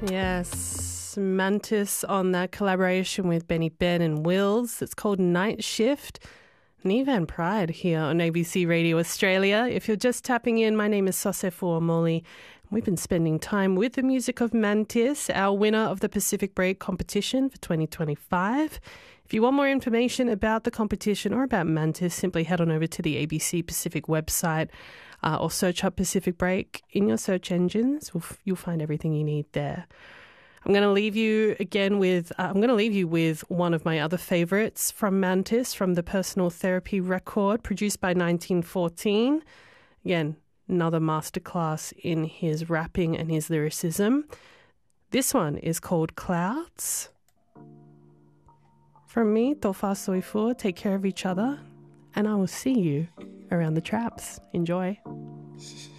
Yes, Mantis on that collaboration with Benny Ben and Wills. It's called Night Shift. Nevan Pride here on ABC Radio Australia. If you're just tapping in, my name is Sosefo Omoli. We've been spending time with the music of Mantis, our winner of the Pacific Break competition for 2025. If you want more information about the competition or about Mantis, simply head on over to the ABC Pacific website or search up Pacific Break in your search engines. You'll find everything you need there. I'm going to leave you again with one of my other favourites from Mantis, from the Personal Therapy record produced by 1914. Again, another masterclass in his rapping and his lyricism. This one is called Clouds. From me, Tofa Soifu, take care of each other, and I will see you around the traps. Enjoy.